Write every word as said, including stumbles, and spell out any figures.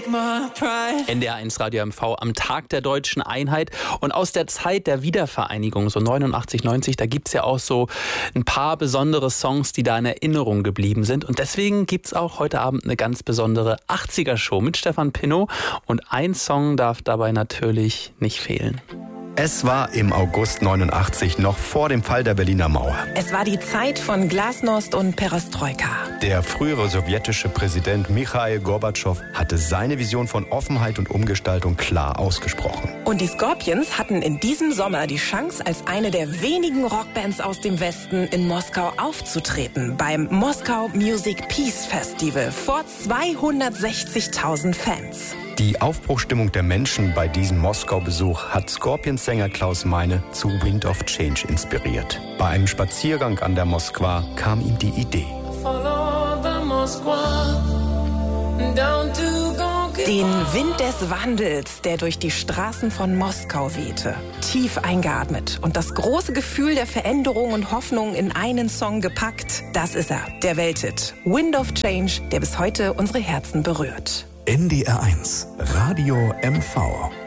N D R eins Radio M V am Tag der Deutschen Einheit. Und aus der Zeit der Wiedervereinigung, so neunundachtzig, neunzig, da gibt es ja auch so ein paar besondere Songs, die da in Erinnerung geblieben sind. Und deswegen gibt es auch heute Abend eine ganz besondere achtziger-Show mit Stefan Pinnow. Und ein Song darf dabei natürlich nicht fehlen. Es war im August neunundachtzig, noch vor dem Fall der Berliner Mauer. Es war die Zeit von Glasnost und Perestroika. Der frühere sowjetische Präsident Michail Gorbatschow hatte seine Vision von Offenheit und Umgestaltung klar ausgesprochen. Und die Scorpions hatten in diesem Sommer die Chance, als eine der wenigen Rockbands aus dem Westen in Moskau aufzutreten. Beim Moskau Music Peace Festival vor zweihundertsechzigtausend Fans. Die Aufbruchstimmung der Menschen bei diesem Moskau-Besuch hat Scorpions-Sänger Klaus Meine zu Wind of Change inspiriert. Bei einem Spaziergang an der Moskwa kam ihm die Idee. Den Wind des Wandels, der durch die Straßen von Moskau wehte, tief eingeatmet und das große Gefühl der Veränderung und Hoffnung in einen Song gepackt, das ist er, der Welthit Wind of Change, der bis heute unsere Herzen berührt. N D R eins Radio M V